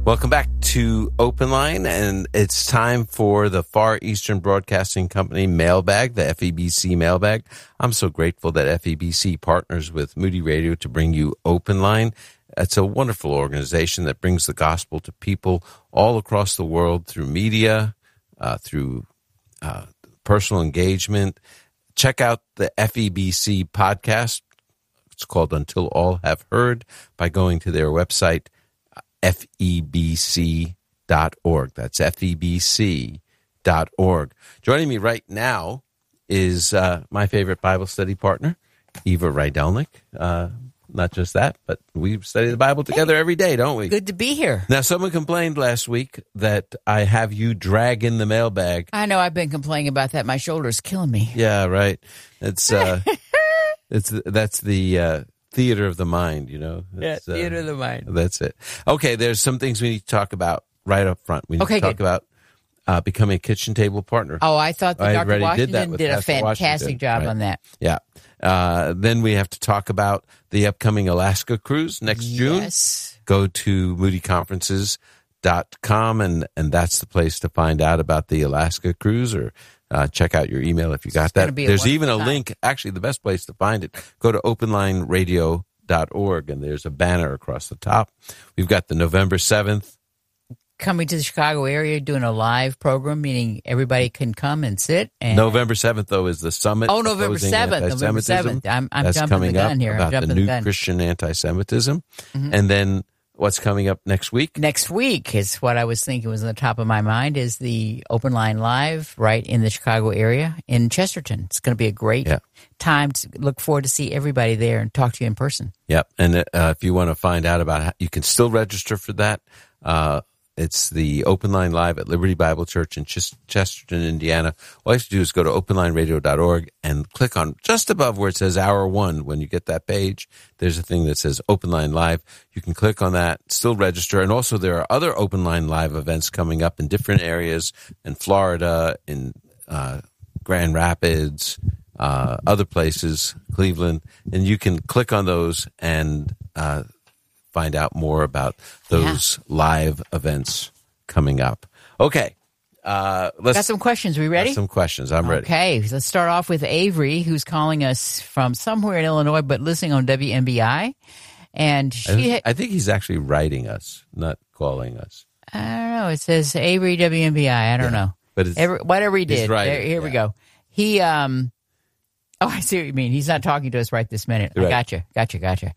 Welcome back to Open Line, and it's time for the Far Eastern Broadcasting Company mailbag, the FEBC mailbag. I'm so grateful that FEBC partners with Moody Radio to bring you Open Line. It's a wonderful organization that brings the gospel to people all across the world through media, through personal engagement. Check out the FEBC podcast. It's called Until All Have Heard by going to their website, FEBC.org. That's FEBC.org. Joining me right now is my favorite Bible study partner, Eva Rydelnik. Not just that, but we study the Bible together every day, don't we? Good to be here. Now, someone complained last week that I have you drag in the mailbag. I know, I've been complaining about that. My shoulder's killing me. Yeah, right. It's that's the theater of the mind, you know. Theater of the mind. That's it. Okay, there's some things we need to talk about right up front. We need to talk about becoming a kitchen table partner. Oh, I thought that Dr. Washington did a Pastor fantastic job on that. Yeah. Then we have to talk about the upcoming Alaska cruise next June. Yes. Go to moodyconferences.com, and that's the place to find out about the Alaska cruise, or check out your email if you got that. There's even a link. Actually, the best place to find it, go to openlineradio.org, and there's a banner across the top. We've got the November 7th. Coming to the Chicago area, doing a live program, meaning everybody can come and sit. And November 7th, though, is the summit. Oh, November 7th. November 7th. I'm jumping the gun here. About the new Christian anti-Semitism. Mm-hmm. And then what's coming up next week? Next week is what I was thinking was on the top of my mind, is the Open Line Live right in the Chicago area in Chesterton. It's going to be a great time. To look forward to see everybody there and talk to you in person. Yep. And if you want to find out about how, you can still register for that. It's the Open Line Live at Liberty Bible Church in Chesterton, Indiana. All you have to do is go to openlineradio.org and click on just above where it says Hour 1. When you get that page, there's a thing that says Open Line Live. You can click on that, still register. And also there are other Open Line Live events coming up in different areas, in Florida, in Grand Rapids, other places, Cleveland. And you can click on those and find out more about those live events coming up. Okay. Got some questions. We ready? Some questions. I'm ready. Okay. Let's start off with Avery, who's calling us from somewhere in Illinois, but listening on WMBI. And I think he's actually writing us, not calling us. I don't know. It says Avery WMBI. I don't know. But whatever he did. Here we go. He, I see what you mean. He's not talking to us right this minute. Right. Gotcha.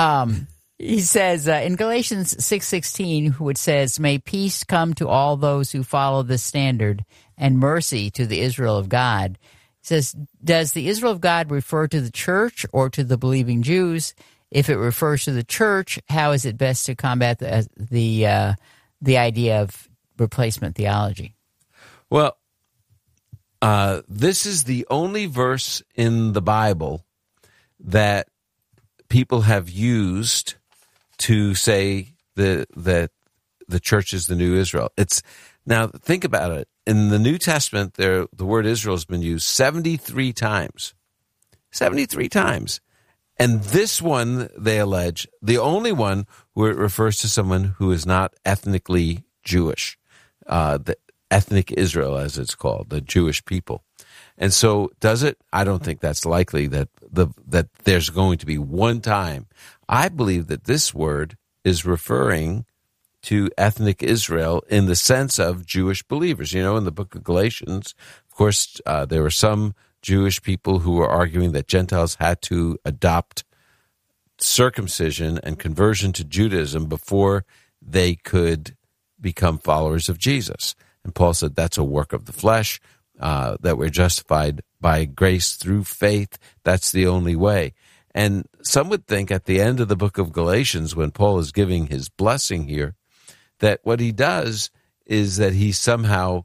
He says in Galatians 6:16, which says, "May peace come to all those who follow this standard, and mercy to the Israel of God." He says, does the Israel of God refer to the church or to the believing Jews? If it refers to the church, how is it best to combat the idea of replacement theology? Well, this is the only verse in the Bible that people have used to say that the church is the new Israel. Now think about it. In the New Testament, the word Israel has been used 73 times. 73 times. And this one, they allege, the only one where it refers to someone who is not ethnically Jewish, the ethnic Israel, as it's called, the Jewish people. And so, does it? I don't think that's likely that there's going to be one time. I believe that this word is referring to ethnic Israel in the sense of Jewish believers. You know, in the book of Galatians, of course, there were some Jewish people who were arguing that Gentiles had to adopt circumcision and conversion to Judaism before they could become followers of Jesus. And Paul said that's a work of the flesh, that we're justified by grace through faith. That's the only way. And some would think at the end of the book of Galatians, when Paul is giving his blessing here, that what he does is that he somehow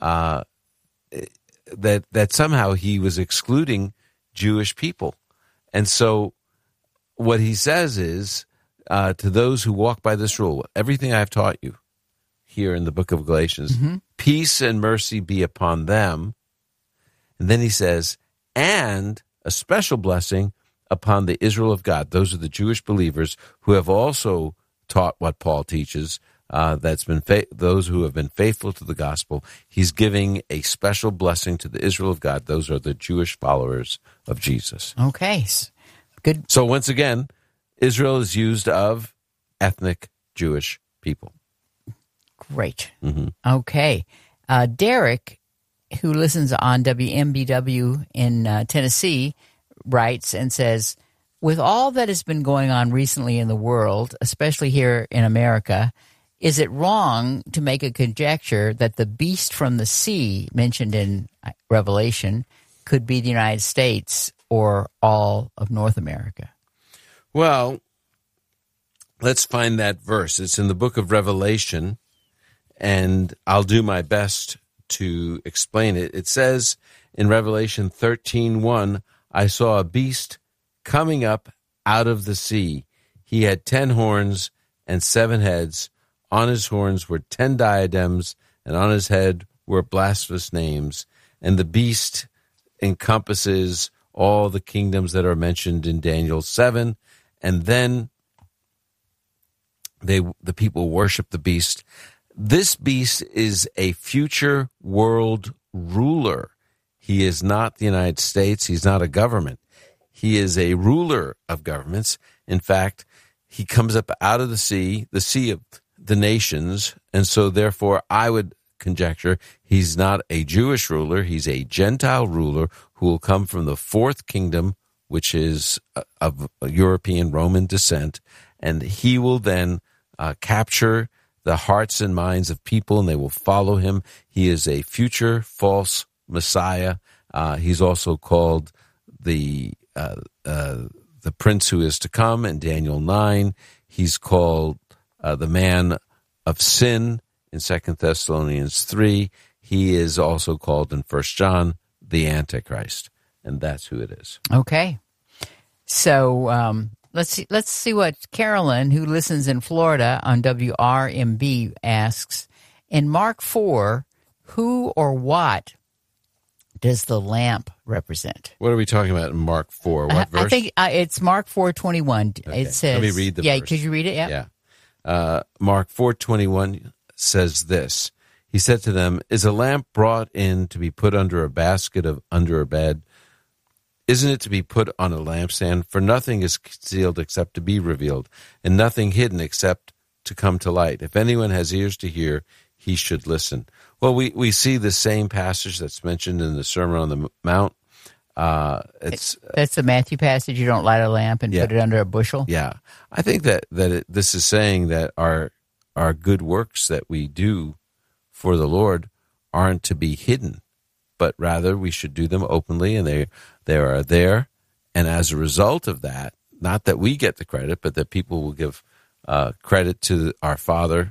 that somehow he was excluding Jewish people. And so what he says is, to those who walk by this rule, everything I've taught you here in the book of Galatians, peace and mercy be upon them. And then he says, and a special blessing upon the Israel of God. Those are the Jewish believers who have also taught what Paul teaches, those who have been faithful to the gospel. He's giving a special blessing to the Israel of God. Those are the Jewish followers of Jesus. Okay, good. So once again, Israel is used of ethnic Jewish people. Great. Mm-hmm. Okay. Derek, who listens on WMBW in Tennessee, writes and says, with all that has been going on recently in the world, especially here in America, is it wrong to make a conjecture that the beast from the sea mentioned in Revelation could be the United States or all of North America? Well, let's find that verse. It's in the book of Revelation, and I'll do my best to explain it. It says in Revelation 13:1, I saw a beast coming up out of the sea. He had 10 horns and 7 heads. On his horns were 10 diadems, and on his head were blasphemous names. And the beast encompasses all the kingdoms that are mentioned in Daniel 7. And then the people worship the beast. This beast is a future world ruler. He is not the United States. He's not a government. He is a ruler of governments. In fact, he comes up out of the sea of the nations, and so therefore I would conjecture he's not a Jewish ruler. He's a Gentile ruler who will come from the fourth kingdom, which is of European Roman descent, and he will then capture the hearts and minds of people, and they will follow him. He is a future false Messiah. He's also called the prince who is to come in Daniel 9. He's called the man of sin in 2 Thessalonians 3. He is also called in 1 John the Antichrist, and that's who it is. Okay. So let's see what Carolyn, who listens in Florida on WRMB, asks. In Mark 4, who or what does the lamp represent? What are we talking about in Mark 4? What verse? I think it's Mark 4:21. Okay. It says. Let me read the verse. Yeah, could you read it? Yeah. Mark 4:21 says this. He said to them, is a lamp brought in to be put under a basket under a bed? Isn't it to be put on a lampstand? For nothing is concealed except to be revealed, and nothing hidden except to come to light. If anyone has ears to hear, he should listen. Well, we see the same passage that's mentioned in the Sermon on the Mount. That's the Matthew passage. You don't light a lamp and put it under a bushel. Yeah, I think this is saying that our good works that we do for the Lord aren't to be hidden, but rather we should do them openly, and they are there. And as a result of that, not that we get the credit, but that people will give credit to our Father.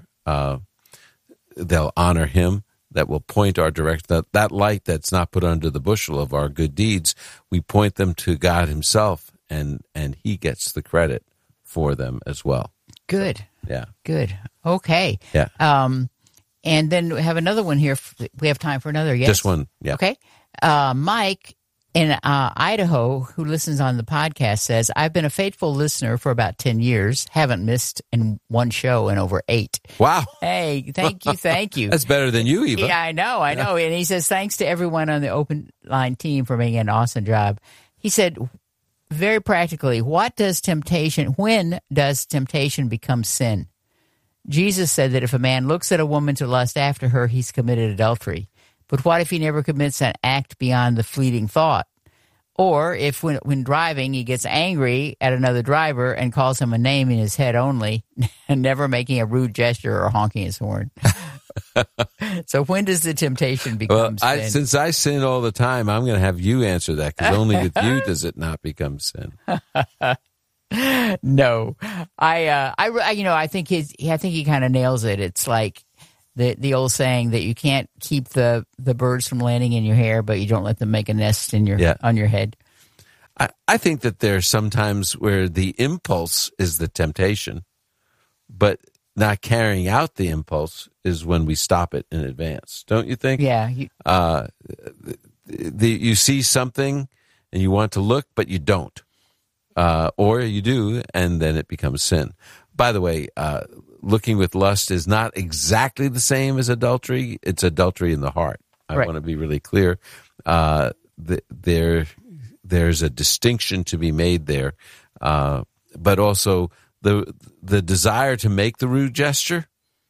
They'll honor him. That will point our direction. That light that's not put under the bushel of our good deeds, we point them to God himself, and he gets the credit for them as well. Good. Yeah. Good. Okay. Yeah. And then we have another one here. We have time for another, yes? Just one, yeah. Okay. Mike in Idaho, who listens on the podcast, says, I've been a faithful listener for about 10 years. Haven't missed in one show in over 8. Wow. Hey, thank you. That's better than you, Eva. Yeah, I know. And he says, thanks to everyone on the Open Line team for making an awesome job. He said, very practically, when does temptation become sin? Jesus said that if a man looks at a woman to lust after her, he's committed adultery. But what if he never commits an act beyond the fleeting thought? Or if when driving he gets angry at another driver and calls him a name in his head only, and never making a rude gesture or honking his horn. So when does the temptation become sin? Since I sin all the time, I'm going to have you answer that, because only with you does it not become sin. No, I think he kind of nails it. It's like the old saying that you can't keep the birds from landing in your hair, but you don't let them make a nest on your head. I think that there's sometimes where the impulse is the temptation, but not carrying out the impulse is when we stop it in advance. Don't you think? Yeah. You see something and you want to look, but you don't. Or you do, and then it becomes sin. By the way, looking with lust is not exactly the same as adultery. It's adultery in the heart. I want to be really clear. There's a distinction to be made there, but also the desire to make the rude gesture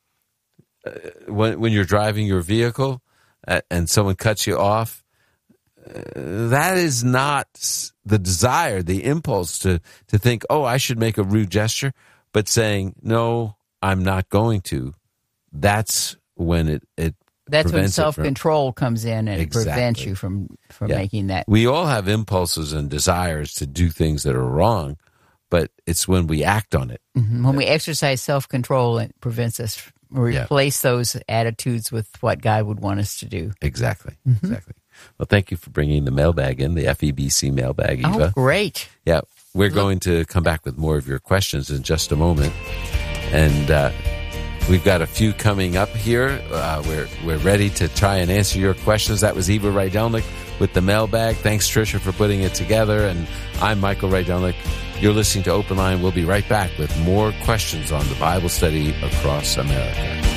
when you're driving your vehicle and someone cuts you off. That is not the desire, the impulse to think, oh, I should make a rude gesture, but saying, no, I'm not going to. That's when that's when self-control comes in and it prevents you from making that. We all have impulses and desires to do things that are wrong, but it's when we act on it. Mm-hmm. When we exercise self-control, it prevents us from replace those attitudes with what God would want us to do. Exactly. Well, thank you for bringing the mailbag in, the FEBC mailbag, Eva. Oh, great. Yeah, we're going to come back with more of your questions in just a moment. And we've got a few coming up here. We're ready to try and answer your questions. That was Eva Rydelnik with the mailbag. Thanks, Tricia, for putting it together. And I'm Michael Rydelnik. You're listening to Open Line. We'll be right back with more questions on the Bible study across America.